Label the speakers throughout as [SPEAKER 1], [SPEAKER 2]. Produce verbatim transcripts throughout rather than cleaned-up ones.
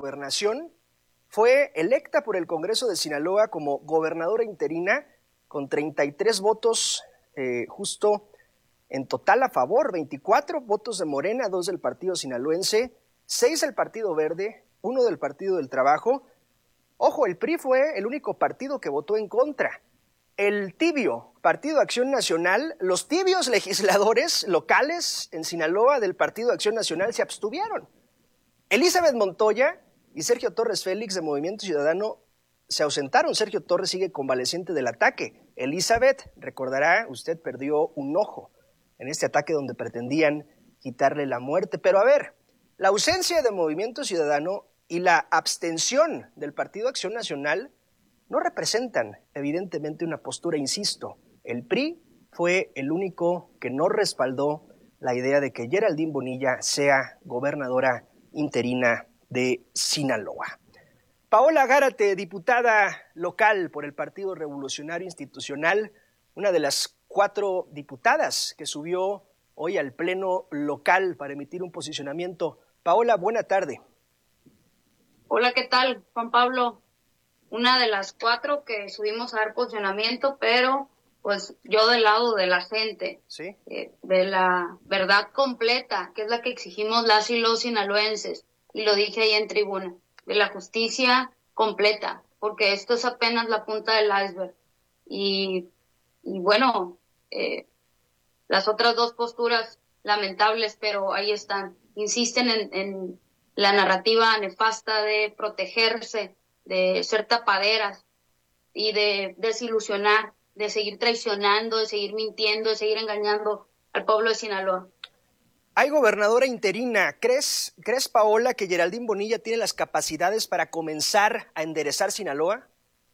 [SPEAKER 1] Gobernación, fue electa por el Congreso de Sinaloa como gobernadora interina con treinta y tres votos eh, justo en total a favor, veinticuatro votos de Morena, dos del Partido Sinaloense, seis del Partido Verde, uno del Partido del Trabajo. Ojo, el P R I fue el único partido que votó en contra. El tibio Partido Acción Nacional, los tibios legisladores locales en Sinaloa del Partido Acción Nacional se abstuvieron. Elizabeth Montoya y Sergio Torres Félix de Movimiento Ciudadano se ausentaron. Sergio Torres sigue convaleciente del ataque. Elizabeth, recordará, usted perdió un ojo en este ataque donde pretendían quitarle la muerte. Pero a ver, la ausencia de Movimiento Ciudadano y la abstención del Partido Acción Nacional no representan evidentemente una postura, insisto. El P R I fue el único que no respaldó la idea de que Geraldine Bonilla sea gobernadora interina de Sinaloa. Paola Gárate, diputada local por el Partido Revolucionario Institucional, una de las cuatro diputadas que subió hoy al pleno local para emitir un posicionamiento. Paola, buena tarde.
[SPEAKER 2] Hola, ¿qué tal, Juan Pablo? Una de las cuatro que subimos a dar posicionamiento, pero pues yo del lado de la gente,
[SPEAKER 1] ¿sí?
[SPEAKER 2] eh, de la verdad completa, que es la que exigimos las y los sinaloenses, y lo dije ahí en tribuna, de la justicia completa, porque esto es apenas la punta del iceberg. Y, y bueno, eh, las otras dos posturas lamentables, pero ahí están, insisten en, en la narrativa nefasta de protegerse, de ser tapaderas y de desilusionar, de seguir traicionando, de seguir mintiendo, de seguir engañando al pueblo de Sinaloa.
[SPEAKER 1] Hay gobernadora interina. ¿Crees, ¿crees, Paola, que Geraldine Bonilla tiene las capacidades para comenzar a enderezar Sinaloa?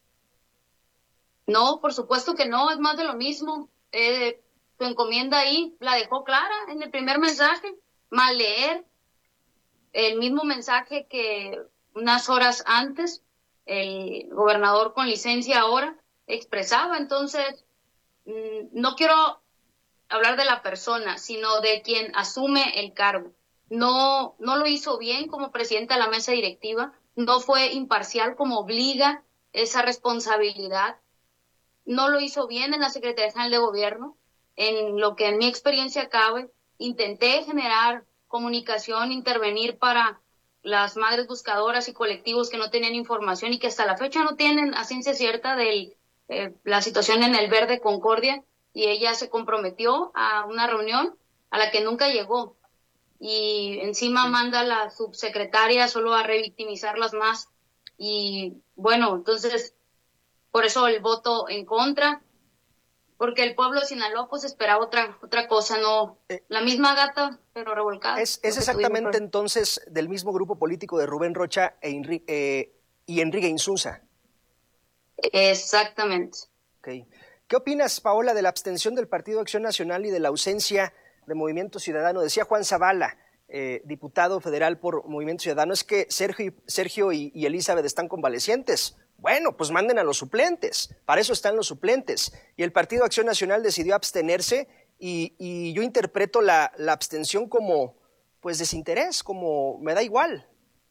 [SPEAKER 2] No, por supuesto que no, es más de lo mismo. Eh, su encomienda ahí la dejó clara en el primer mensaje, mal leer, el mismo mensaje que unas horas antes el gobernador con licencia ahora expresaba. Entonces, no quiero hablar de la persona, sino de quien asume el cargo. No, no lo hizo bien como presidenta de la mesa directiva, no fue imparcial como obliga esa responsabilidad, no lo hizo bien en la Secretaría General de Gobierno. En lo que en mi experiencia cabe, intenté generar comunicación, intervenir para las madres buscadoras y colectivos que no tenían información y que hasta la fecha no tienen a ciencia cierta de eh, la situación en el Verde Concordia, y ella se comprometió a una reunión a la que nunca llegó, y encima sí. manda a la subsecretaria solo a revictimizarlas más, y bueno, entonces por eso el voto en contra, porque el pueblo de Sinaloa pues esperaba otra otra cosa, no eh, la misma gata, pero revolcada.
[SPEAKER 1] Es, es exactamente entonces del mismo grupo político de Rubén Rocha e Enri, eh, y Enrique Insunza.
[SPEAKER 2] Exactamente.
[SPEAKER 1] Okay. ¿Qué opinas, Paola, de la abstención del Partido Acción Nacional y de la ausencia de Movimiento Ciudadano? Decía Juan Zavala, eh, diputado federal por Movimiento Ciudadano, es que Sergio, Sergio y, y Elizabeth están convalecientes. Bueno, pues manden a los suplentes, para eso están los suplentes. Y el Partido Acción Nacional decidió abstenerse y, y yo interpreto la, la abstención como pues desinterés, como me da igual.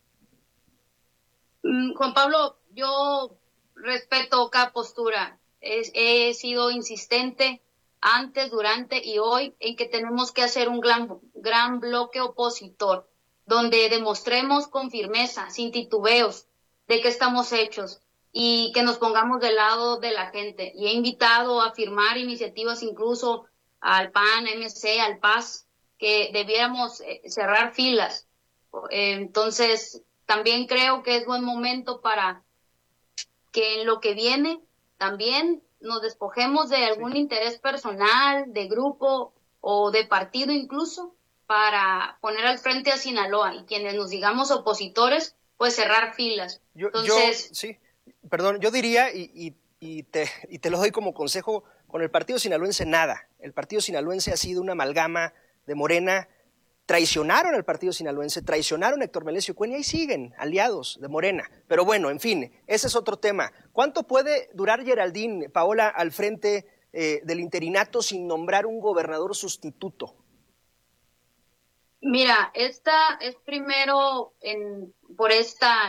[SPEAKER 2] Mm, Juan Pablo, yo respeto cada postura. Es, he sido insistente antes, durante y hoy en que tenemos que hacer un gran, gran bloque opositor, donde demostremos con firmeza, sin titubeos, de qué estamos hechos, y que nos pongamos del lado de la gente. Y he invitado a firmar iniciativas incluso al P A N, M C, al P A S, que debiéramos cerrar filas. Entonces, también creo que es buen momento para que en lo que viene también nos despojemos de algún sí. interés personal, de grupo o de partido incluso, para poner al frente a Sinaloa, y quienes nos digamos opositores, pues cerrar filas.
[SPEAKER 1] Yo,
[SPEAKER 2] Entonces,
[SPEAKER 1] yo, sí, perdón, yo diría, y, y, y, te, y te lo doy como consejo, con el partido sinaloense nada. El partido sinaloense ha sido una amalgama de Morena. Traicionaron al partido sinaloense, traicionaron a Héctor Melesio Cuenya y siguen aliados de Morena. Pero bueno, en fin, ese es otro tema. ¿Cuánto puede durar Geraldine, Paola, al frente eh, del interinato sin nombrar un gobernador sustituto?
[SPEAKER 2] Mira, esta es primero en, por esta